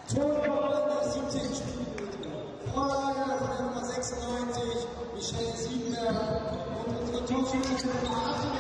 Torwart der 17. Spielminute. Vorlage von der Nummer 96, Michelle Siebenberg. Und unsere Torschütze